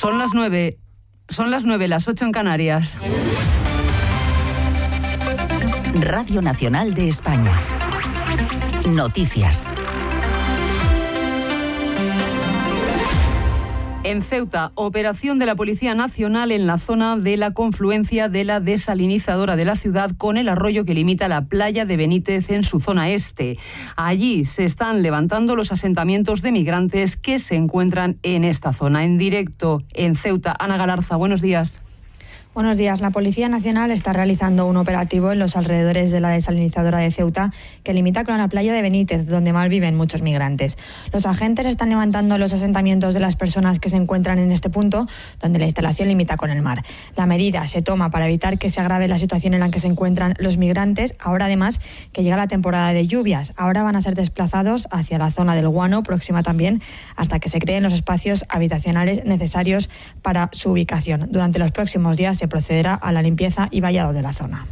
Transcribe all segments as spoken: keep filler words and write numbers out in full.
Son las nueve, son las nueve, las ocho en Canarias. Radio Nacional de España. Noticias. En Ceuta, operación de la Policía Nacional en la zona de la confluencia de la desalinizadora de la ciudad con el arroyo que limita la playa de Benítez en su zona este. Allí se están levantando los asentamientos de migrantes que se encuentran en esta zona. En directo en Ceuta, Ana Galarza, buenos días. Buenos días. La Policía Nacional está realizando un operativo en los alrededores de la desalinizadora de Ceuta que limita con la playa de Benítez, donde malviven muchos migrantes. Los agentes están levantando los asentamientos de las personas que se encuentran en este punto, donde la instalación limita con el mar. La medida se toma para evitar que se agrave la situación en la que se encuentran los migrantes, ahora además que llega la temporada de lluvias. Ahora van a ser desplazados hacia la zona del Guano, próxima también, hasta que se creen los espacios habitacionales necesarios para su ubicación. Durante los próximos días se procederá a la limpieza y vallado de la zona.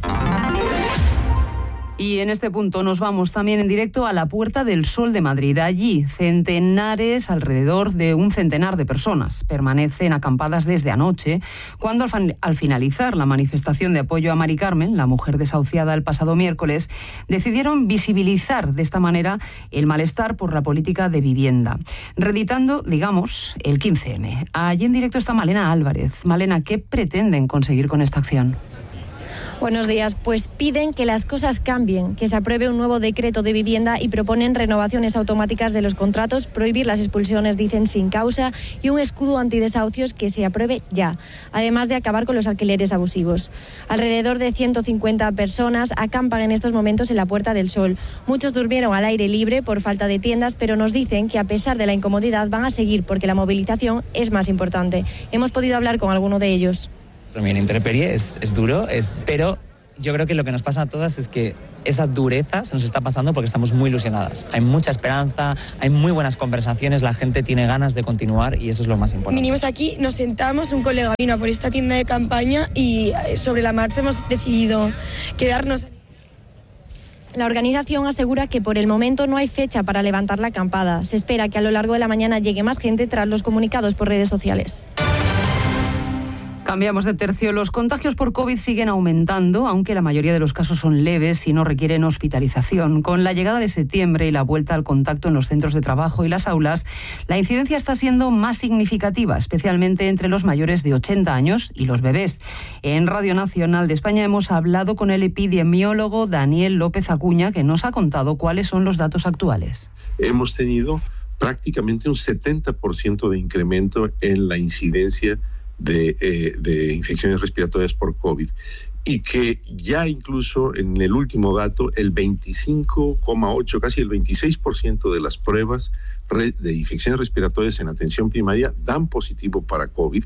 Y en este punto nos vamos también en directo a la Puerta del Sol de Madrid. Allí, centenares, alrededor de un centenar de personas, permanecen acampadas desde anoche, cuando al, fan, al finalizar la manifestación de apoyo a Mari Carmen, la mujer desahuciada el pasado miércoles, decidieron visibilizar de esta manera el malestar por la política de vivienda, reeditando, digamos, el quince eme. Allí en directo está Malena Álvarez. Malena, ¿qué pretenden conseguir con esta acción? Buenos días. Pues piden que las cosas cambien, que se apruebe un nuevo decreto de vivienda y proponen renovaciones automáticas de los contratos, prohibir las expulsiones, dicen, sin causa, y un escudo antidesahucios que se apruebe ya, además de acabar con los alquileres abusivos. Alrededor de ciento cincuenta personas acampan en estos momentos en la Puerta del Sol. Muchos durmieron al aire libre por falta de tiendas, pero nos dicen que a pesar de la incomodidad van a seguir porque la movilización es más importante. Hemos podido hablar con alguno de ellos. También intemperie, es, es duro, es, pero yo creo que lo que nos pasa a todas es que esa dureza se nos está pasando porque estamos muy ilusionadas. Hay mucha esperanza, hay muy buenas conversaciones, la gente tiene ganas de continuar y eso es lo más importante. Vinimos aquí, nos sentamos, un colega vino a por esta tienda de campaña y sobre la marcha hemos decidido quedarnos. La organización asegura que por el momento no hay fecha para levantar la acampada. Se espera que a lo largo de la mañana llegue más gente tras los comunicados por redes sociales. Cambiamos de tercio. Los contagios por COVID siguen aumentando, aunque la mayoría de los casos son leves y no requieren hospitalización. Con la llegada de septiembre y la vuelta al contacto en los centros de trabajo y las aulas, la incidencia está siendo más significativa, especialmente entre los mayores de ochenta años y los bebés. En Radio Nacional de España hemos hablado con el epidemiólogo Daniel López Acuña, que nos ha contado cuáles son los datos actuales. Hemos tenido prácticamente un setenta por ciento de incremento en la incidencia De, eh, de infecciones respiratorias por COVID y que ya incluso en el último dato el veinticinco coma ocho, casi el veintiséis por ciento de las pruebas de infecciones respiratorias en atención primaria dan positivo para COVID.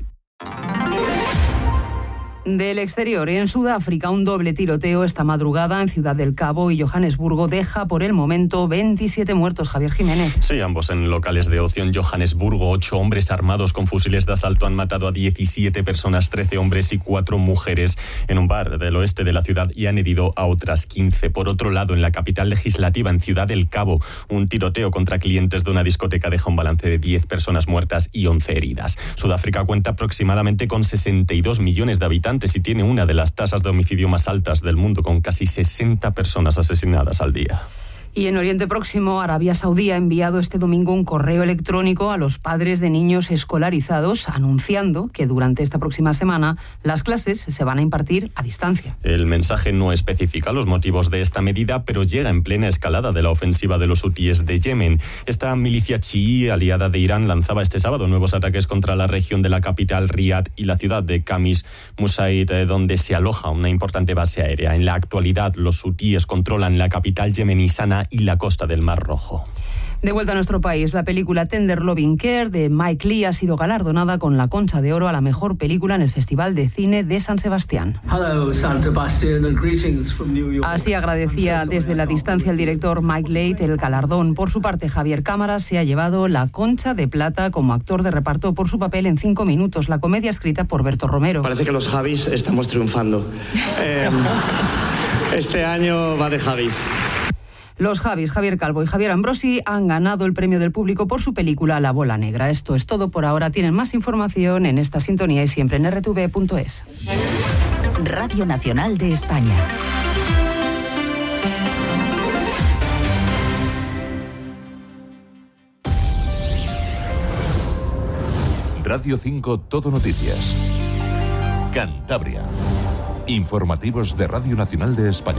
Del exterior, en Sudáfrica, un doble tiroteo esta madrugada en Ciudad del Cabo y Johannesburgo deja por el momento veintisiete muertos. Javier Jiménez. Sí, ambos en locales de ocio en Johannesburgo. Ocho hombres armados con fusiles de asalto han matado a diecisiete personas, trece hombres y cuatro mujeres en un bar del oeste de la ciudad y han herido a otras quince. Por otro lado, en la capital legislativa, en Ciudad del Cabo, un tiroteo contra clientes de una discoteca deja un balance de diez personas muertas y once heridas. Sudáfrica cuenta aproximadamente con sesenta y dos millones de habitantes y tiene una de las tasas de homicidio más altas del mundo, con casi sesenta personas asesinadas al día. Y en Oriente Próximo, Arabia Saudí ha enviado este domingo un correo electrónico a los padres de niños escolarizados anunciando que durante esta próxima semana las clases se van a impartir a distancia. El mensaje no especifica los motivos de esta medida, pero llega en plena escalada de la ofensiva de los hutíes de Yemen. Esta milicia chií aliada de Irán lanzaba este sábado nuevos ataques contra la región de la capital Riad y la ciudad de Khamis Musaid, donde se aloja una importante base aérea. En la actualidad, los hutíes controlan la capital yemení Sanaa y la costa del Mar Rojo. De vuelta a nuestro país, la película Tender Loving Care de Mike Leigh ha sido galardonada con la Concha de Oro a la mejor película en el Festival de Cine de San Sebastián. Hello, San Sebastian, and greetings from New York. Así agradecía desde la distancia el director Mike Leigh el galardón. Por su parte, Javier Cámara se ha llevado la Concha de Plata como actor de reparto por su papel en Cinco minutos, la comedia escrita por Berto Romero. Parece que los Javis estamos triunfando. eh, este año va de Javis. Los Javis, Javier Calvo y Javier Ambrosi, han ganado el premio del público por su película La bola negra. Esto es todo por ahora. Tienen más información en esta sintonía y siempre en erre te ve punto es. Radio Nacional de España. Radio cinco Todo Noticias. Cantabria. Informativos de Radio Nacional de España.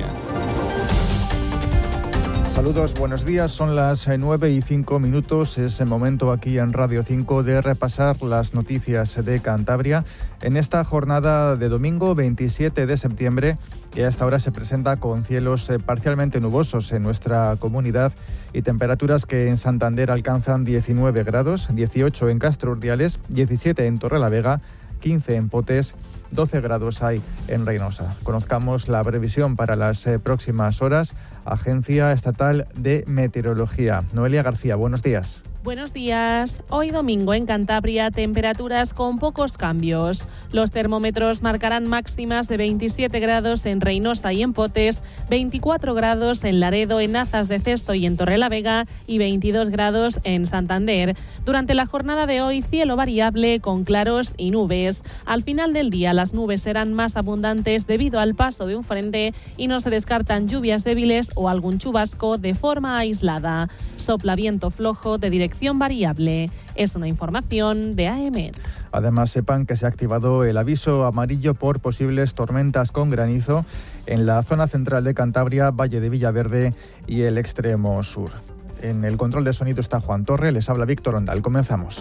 Saludos, buenos días. Son las nueve y cinco minutos. Es el momento aquí en Radio cinco de repasar las noticias de Cantabria en esta jornada de domingo veintisiete de septiembre, que hasta ahora se presenta con cielos parcialmente nubosos en nuestra comunidad y temperaturas que en Santander alcanzan diecinueve grados, dieciocho en Castro Urdiales, diecisiete en Torrelavega, quince en Potes, doce grados hay en Reynosa. Conozcamos la previsión para las eh, próximas horas. Agencia Estatal de Meteorología. Noelia García, buenos días. Buenos días. Hoy domingo en Cantabria, temperaturas con pocos cambios. Los termómetros marcarán máximas de veintisiete grados en Reynosa y en Potes, veinticuatro grados en Laredo, en Azas de Cesto y en Torrelavega y veintidós grados en Santander. Durante la jornada de hoy, cielo variable con claros y nubes. Al final del día, las nubes serán más abundantes debido al paso de un frente y no se descartan lluvias débiles o algún chubasco de forma aislada. Sopla viento flojo de dirección variable. Es una información de A E M E T. Además, sepan que se ha activado el aviso amarillo por posibles tormentas con granizo en la zona central de Cantabria, Valle de Villaverde y el extremo sur. En el control de sonido está Juan Torre, les habla Víctor Ondal. Comenzamos.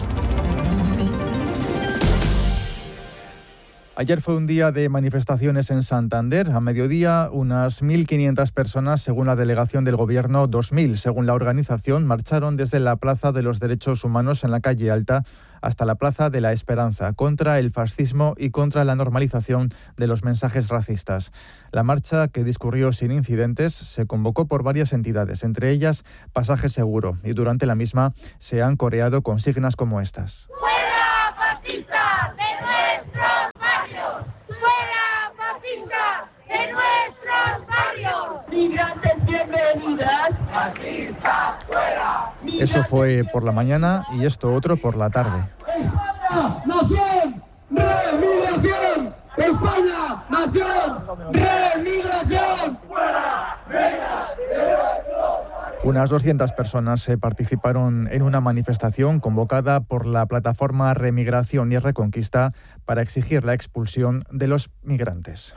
Ayer fue un día de manifestaciones en Santander. A mediodía, unas mil quinientas personas, según la delegación del Gobierno, dos mil, según la organización, marcharon desde la Plaza de los Derechos Humanos en la calle Alta hasta la Plaza de la Esperanza, contra el fascismo y contra la normalización de los mensajes racistas. La marcha, que discurrió sin incidentes, se convocó por varias entidades, entre ellas Pasaje Seguro, y durante la misma se han coreado consignas como estas. ¡Fuera fascistas de nuestros barrios! ¡Fuera fascistas de nuestros barrios! ¡Migrantes bienvenidas! ¡Fascistas fuera! Eso fue por la mañana y esto otro por la tarde. ¡España, nación, remigración! ¡España, nación, remigración! ¡Fuera! ¡Venga! Unas doscientas personas eh, participaron en una manifestación convocada por la plataforma Remigración y Reconquista para exigir la expulsión de los migrantes.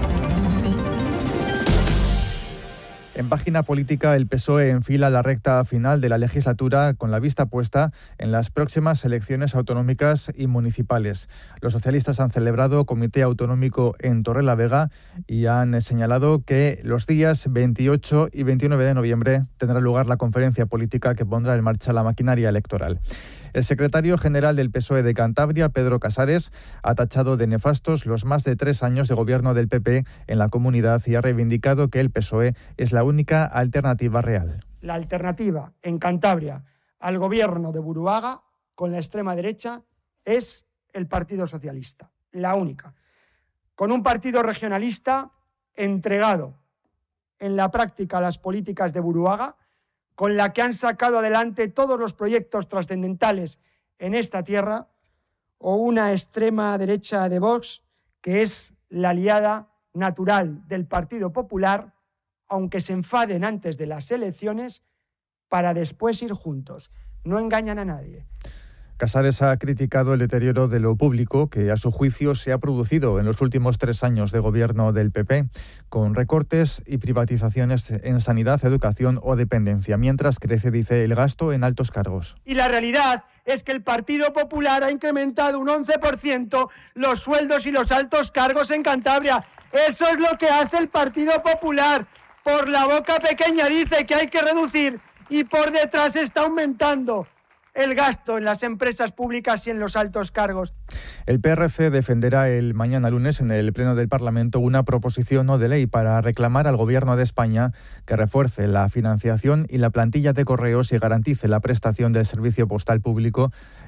En página política, el P S O E enfila la recta final de la legislatura con la vista puesta en las próximas elecciones autonómicas y municipales. Los socialistas han celebrado comité autonómico en Torrelavega y han señalado que los días veintiocho y veintinueve de noviembre tendrá lugar la conferencia política que pondrá en marcha la maquinaria electoral. El secretario general del P S O E de Cantabria, Pedro Casares, ha tachado de nefastos los más de tres años de gobierno del P P en la comunidad y ha reivindicado que el P S O E es la única alternativa real. La alternativa en Cantabria al gobierno de Buruaga con la extrema derecha es el Partido Socialista, la única. Con un partido regionalista entregado en la práctica a las políticas de Buruaga, con la que han sacado adelante todos los proyectos trascendentales en esta tierra, o una extrema derecha de Vox, que es la aliada natural del Partido Popular, aunque se enfaden antes de las elecciones, para después ir juntos. No engañan a nadie. Casares ha criticado el deterioro de lo público que, a su juicio, se ha producido en los últimos tres años de gobierno del P P, con recortes y privatizaciones en sanidad, educación o dependencia, mientras crece, dice, el gasto en altos cargos. Y la realidad es que el Partido Popular ha incrementado un once por ciento los sueldos y los altos cargos en Cantabria. Eso es lo que hace el Partido Popular. Por la boca pequeña dice que hay que reducir y por detrás está aumentando el gasto en las empresas públicas y en los altos cargos. El P R C defenderá el mañana lunes en el Pleno del Parlamento una proposición no de ley para reclamar al Gobierno de España que refuerce la financiación y la plantilla de correos y garantice la prestación del servicio postal público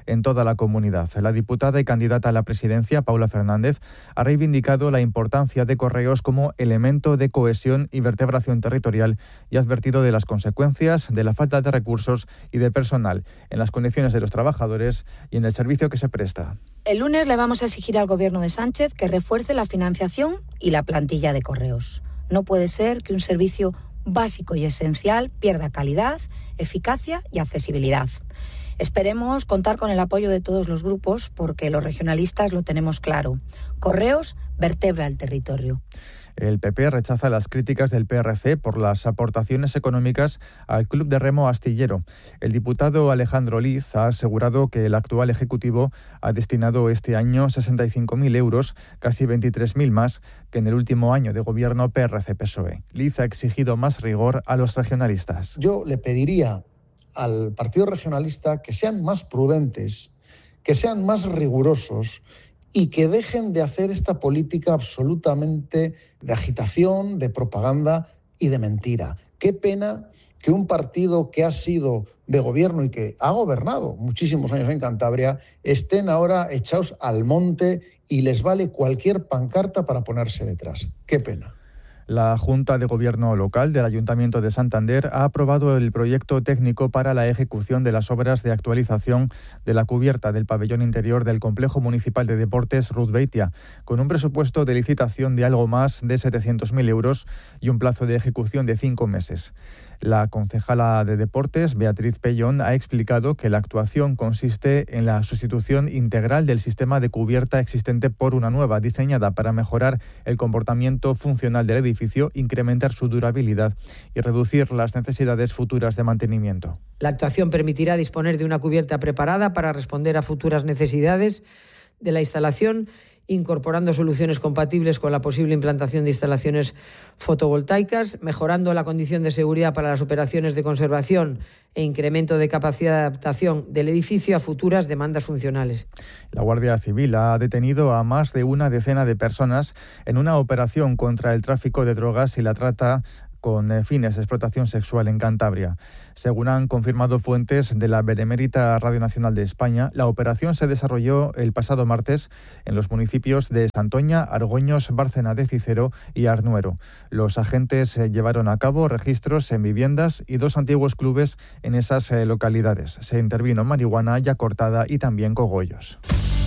en toda la comunidad. La diputada y candidata a la presidencia, Paula Fernández, ha reivindicado la importancia de Correos como elemento de cohesión y vertebración territorial y ha advertido de las consecuencias de la falta de recursos y de personal en las condiciones de los trabajadores y en el servicio que se presta. El lunes le vamos a exigir al Gobierno de Sánchez que refuerce la financiación y la plantilla de Correos. No puede ser que un servicio básico y esencial pierda calidad, eficacia y accesibilidad. Esperemos contar con el apoyo de todos los grupos porque los regionalistas lo tenemos claro. Correos vertebra el territorio. El P P rechaza las críticas del P R C por las aportaciones económicas al Club de Remo Astillero. El diputado Alejandro Liz ha asegurado que el actual Ejecutivo ha destinado este año sesenta y cinco mil euros, casi veintitrés mil más que en el último año de gobierno P R C P S O E. Liz ha exigido más rigor a los regionalistas. Yo le pediría al Partido Regionalista que sean más prudentes, que sean más rigurosos y que dejen de hacer esta política absolutamente de agitación, de propaganda y de mentira. Qué pena que un partido que ha sido de gobierno y que ha gobernado muchísimos años en Cantabria estén ahora echados al monte y les vale cualquier pancarta para ponerse detrás. Qué pena. La Junta de Gobierno Local del Ayuntamiento de Santander ha aprobado el proyecto técnico para la ejecución de las obras de actualización de la cubierta del pabellón interior del Complejo Municipal de Deportes Ruth Beitia, con un presupuesto de licitación de algo más de setecientos mil euros y un plazo de ejecución de cinco meses. La concejala de Deportes, Beatriz Pellón, ha explicado que la actuación consiste en la sustitución integral del sistema de cubierta existente por una nueva, diseñada para mejorar el comportamiento funcional del edificio, incrementar su durabilidad y reducir las necesidades futuras de mantenimiento. La actuación permitirá disponer de una cubierta preparada para responder a futuras necesidades de la instalación, incorporando soluciones compatibles con la posible implantación de instalaciones fotovoltaicas, mejorando la condición de seguridad para las operaciones de conservación e incremento de capacidad de adaptación del edificio a futuras demandas funcionales. La Guardia Civil ha detenido a más de una decena de personas en una operación contra el tráfico de drogas y la trata con fines de explotación sexual en Cantabria. Según han confirmado fuentes de la Benemérita Radio Nacional de España, la operación se desarrolló el pasado martes en los municipios de Santoña, Argoños, Bárcena de Cicero y Arnuero. Los agentes llevaron a cabo registros en viviendas y dos antiguos clubes en esas localidades. Se intervino marihuana ya cortada y también cogollos.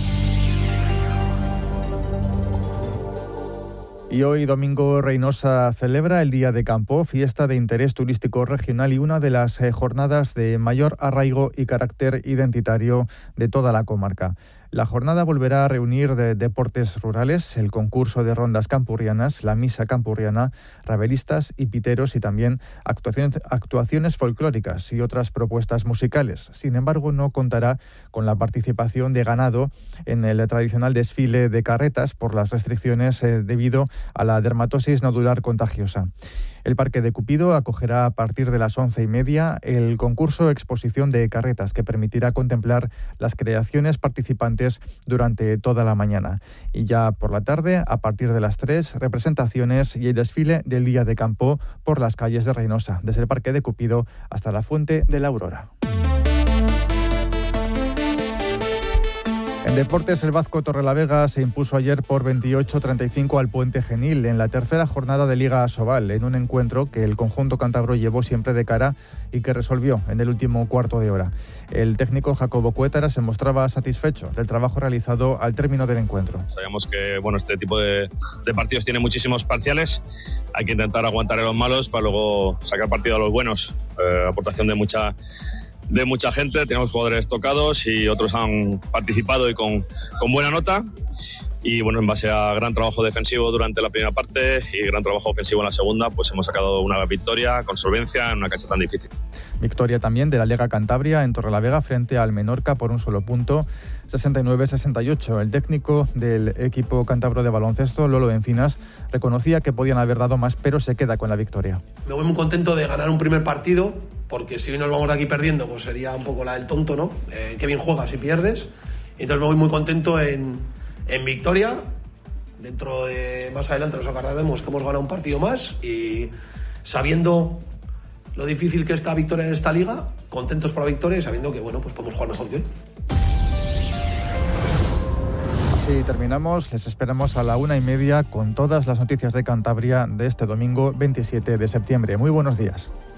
Y hoy, domingo, Reynosa celebra el Día de Campo, fiesta de interés turístico regional y una de las eh, jornadas de mayor arraigo y carácter identitario de toda la comarca. La jornada volverá a reunir de deportes rurales, el concurso de rondas campurrianas, la misa campurriana, rabelistas y piteros y también actuaciones, actuaciones folclóricas y otras propuestas musicales. Sin embargo, no contará con la participación de ganado en el tradicional desfile de carretas por las restricciones eh, debido a la dermatosis nodular contagiosa. El Parque de Cupido acogerá a partir de las once y media el concurso Exposición de Carretas, que permitirá contemplar las creaciones participantes durante toda la mañana. Y ya por la tarde, a partir de las tres, representaciones y el desfile del Día de Campo por las calles de Reynosa, desde el Parque de Cupido hasta la Fuente de la Aurora. En deportes, el Vasco Torrelavega se impuso ayer por veintiocho a treinta y cinco al Puente Genil en la tercera jornada de Liga Asobal, en un encuentro que el conjunto cántabro llevó siempre de cara y que resolvió en el último cuarto de hora. El técnico Jacobo Cuétara se mostraba satisfecho del trabajo realizado al término del encuentro. Sabíamos que bueno, este tipo de, de partidos tiene muchísimos parciales, hay que intentar aguantar a los malos para luego sacar partido a los buenos. Eh, aportación de mucha... de mucha gente, tenemos jugadores tocados y otros han participado y con, con buena nota y bueno, en base a gran trabajo defensivo durante la primera parte y gran trabajo ofensivo en la segunda, pues hemos sacado una victoria con solvencia en una cancha tan difícil. Victoria también de la Liga Cantabria en Torrelavega frente al Menorca por un solo punto, sesenta y nueve a sesenta y ocho. El técnico del equipo cántabro de baloncesto, Lolo Encinas, reconocía que podían haber dado más, pero se queda con la victoria. Me voy muy contento de ganar un primer partido, porque si hoy nos vamos de aquí perdiendo, pues sería un poco la del tonto, ¿no? Eh, qué bien juegas si pierdes. Entonces me voy muy contento en, en victoria. Dentro de más adelante nos acordaremos que hemos ganado un partido más y sabiendo lo difícil que es cada victoria en esta liga, contentos por la victoria y sabiendo que, bueno, pues podemos jugar mejor que hoy. Así terminamos. Les esperamos a la una y media con todas las noticias de Cantabria de este domingo veintisiete de septiembre. Muy buenos días.